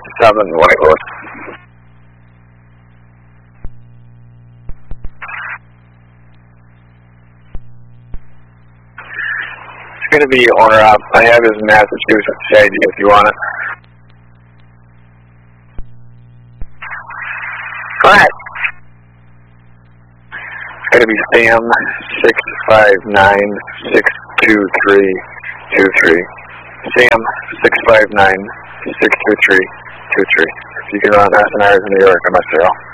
7 White Horse. It's going to be owner op. I have his Massachusetts ID if you want it. Go ahead. It's going to be Sam 659-623-23. Sam 659-623-23. If you can run SNRs in New York, I must say.